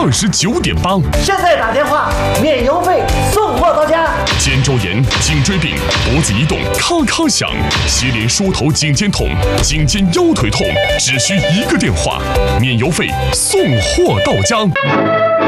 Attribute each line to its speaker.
Speaker 1: 29.8。
Speaker 2: 现在打电话，免邮费，送货到家。
Speaker 1: 肩周炎、颈椎病、脖子移动咔咔响，接连梳头颈肩痛、颈肩腰腿痛，只需1个电话，免邮费，送货到家。